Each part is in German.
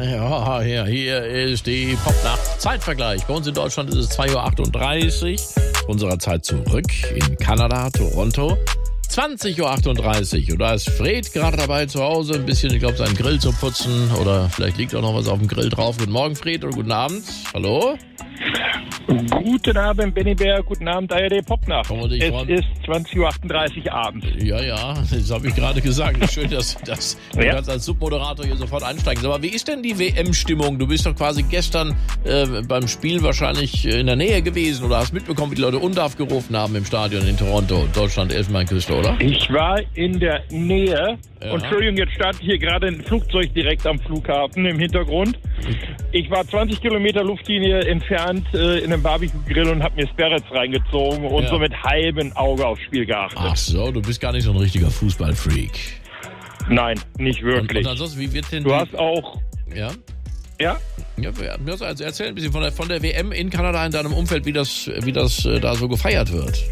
Ja, hier ist die Popnacht Zeitvergleich. Bei uns in Deutschland ist es 2.38 Uhr. Unserer Zeit zurück in Kanada, Toronto. 20.38 Uhr. Und da ist Fred gerade dabei zu Hause, ein bisschen, ich glaube, seinen Grill zu putzen. Oder vielleicht liegt auch noch was auf dem Grill drauf. Guten Morgen, Fred, oder guten Abend. Hallo? Guten Abend, Benny Bär. Guten Abend, ARD Popnacht. Es ist 20.38 Uhr abends. Ja, das habe ich gerade gesagt. Schön, dass du kannst als Submoderator hier sofort einsteigen. Aber wie ist denn die WM-Stimmung? Du bist doch quasi gestern beim Spiel wahrscheinlich in der Nähe gewesen oder hast mitbekommen, wie die Leute Undaf gerufen haben im Stadion in Toronto, Deutschland, Elfenbeinküste, oder? Ich war in der Nähe. Ja. Und Entschuldigung, jetzt startet hier gerade ein Flugzeug direkt am Flughafen im Hintergrund. Ich war 20 Kilometer Luftlinie entfernt in einem Barbecue-Grill und habe mir Sperrets reingezogen und so mit halbem Auge aufs Spiel geachtet. Ach so, du bist gar nicht so ein richtiger Fußballfreak. Nein, nicht wirklich. Und ansonsten, wie wird denn du hast auch... Ja? Ja? Ja, also erzähl ein bisschen von der WM in Kanada in deinem Umfeld, wie das da so gefeiert wird.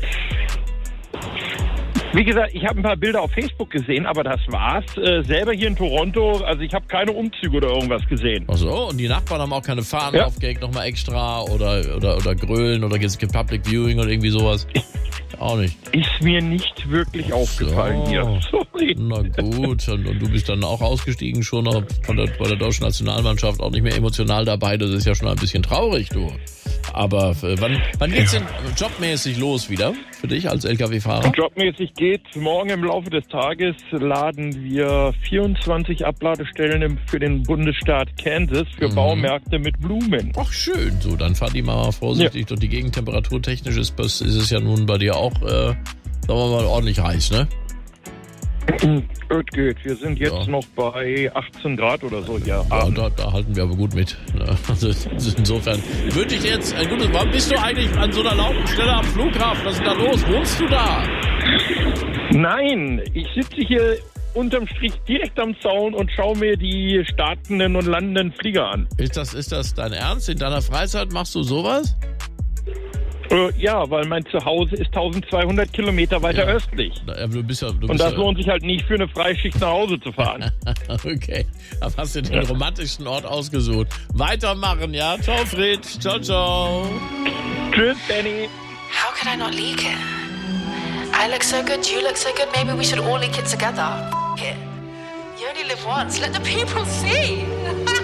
Wie gesagt, ich habe ein paar Bilder auf Facebook gesehen, aber das war's. Selber hier in Toronto, also ich habe keine Umzüge oder irgendwas gesehen. Ach so, und die Nachbarn haben auch keine Fahnen aufgehängt, nochmal extra oder Grölen oder jetzt Public Viewing oder irgendwie sowas? Auch nicht. Ist mir nicht wirklich aufgefallen hier. Sorry. Na gut, und du bist dann auch ausgestiegen schon bei der deutschen Nationalmannschaft, auch nicht mehr emotional dabei. Das ist ja schon ein bisschen traurig, du. Aber wann geht's denn jobmäßig los wieder für dich als LKW-Fahrer? Jobmäßig geht's morgen im Laufe des Tages. Laden wir 24 Abladestellen für den Bundesstaat Kansas für Baumärkte mit Blumen. Ach schön, so dann fahr die mal vorsichtig durch die Gegend. Temperaturtechnisch ist es ja nun bei dir auch, sagen wir mal, ordentlich heiß, ne? Es geht. Wir sind jetzt noch bei 18 Grad oder so hier. Ja, da halten wir aber gut mit. Also insofern wünsche ich dir jetzt ein gutes... Wann bist du eigentlich an so einer lauten Stelle am Flughafen? Was ist da los? Wohnst du da? Nein, ich sitze hier unterm Strich direkt am Zaun und schaue mir die startenden und landenden Flieger an. Ist das dein Ernst? In deiner Freizeit machst du sowas? Ja, weil mein Zuhause ist 1200 Kilometer weiter östlich. Und das lohnt sich halt nicht für eine Freischicht nach Hause zu fahren. Okay, aber hast du den romantischen Ort ausgesucht. Weitermachen, ja? Ciao, Fred. Ciao, ciao. Tschüss, Benny. How could I not leak it? I look so good, you look so good, maybe we should all leak it together. F it. You only live once, let the people see.